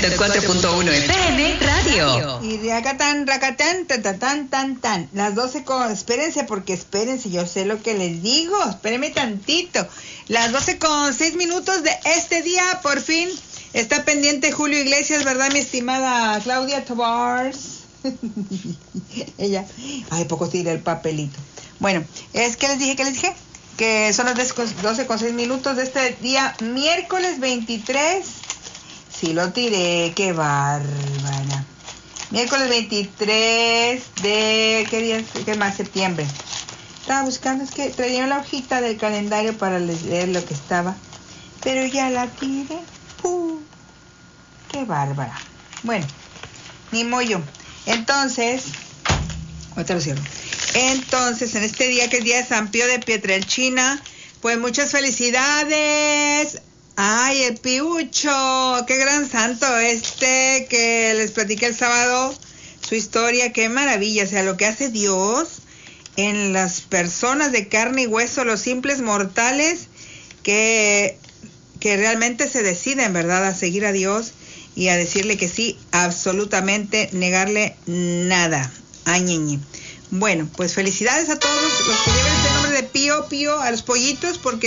104.1 FM Radio. Y de acá tan, racatán, tan. Las 12 con... Espérense, yo sé lo que les digo. Espérenme tantito. Las 12:06 de este día, por fin. Está pendiente Julio Iglesias, ¿verdad, mi estimada Claudia Tobars? Ella. Ay, poco tiré el papelito. Bueno, ¿qué les dije? Que son las 12:06 de este día, miércoles 23. Sí lo tiré, qué bárbara. Miércoles 23 de... ¿Qué día? ¿Qué más? Septiembre. Estaba buscando, es que traía la hojita del calendario para leer lo que estaba. Pero ya la tiré. Qué bárbara. Bueno, ni mollo. Entonces, otra cierro. Entonces, en este día que es día de San Pío de Pietrelcina, pues muchas felicidades. Ay, el Piucho, qué gran santo que les platiqué el sábado su historia, qué maravilla, o sea, lo que hace Dios en las personas de carne y hueso, los simples mortales que realmente se deciden, ¿verdad?, a seguir a Dios y a decirle que sí, absolutamente, negarle nada. Añeñe. Bueno, pues felicidades a todos los que lleven este nombre de Pío, a los pollitos, porque